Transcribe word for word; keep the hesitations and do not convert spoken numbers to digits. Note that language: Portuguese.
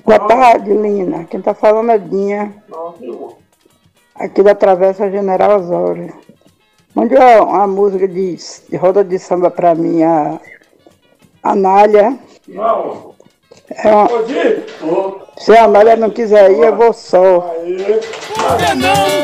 Boa tarde, Lina. Quem tá falando é Dinha, aqui da Travessa General Osório. Mande uma, uma música de, de roda de samba pra mim, a Anália. Não. É uma, se a Anália não quiser ir, eu vou só. Aí.